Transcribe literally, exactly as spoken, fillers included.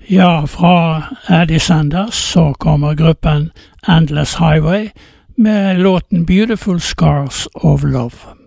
Ja, fra Eddie Sanders så kommer gruppen Endless Highway med låten Beautiful Scars of Love.